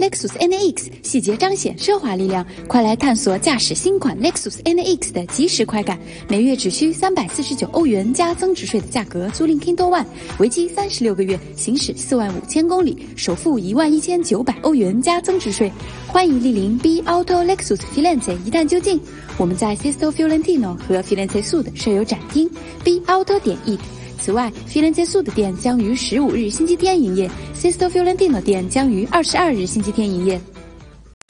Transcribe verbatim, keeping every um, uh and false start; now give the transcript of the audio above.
Lexus N A X， 细节彰显奢华力量，快来探索驾驶新款 Lexus N A X 的即时快感。每月只需三百四十九欧元加增值税的价格租赁 Kindle One， 为期三十六个月，行驶四万五千公里，首付一万一千九百欧元加增值税。欢迎莅临 B Auto Lexus Firenze 一探究竟。我们在 Sesto Fiorentino 和 Firenze Sud 设有展厅 B Auto 点 it。此外 ，Firenze Sud 店将于十五日星期天营业 ，Sesto Fiorentino 店将于二十二日星期天营业。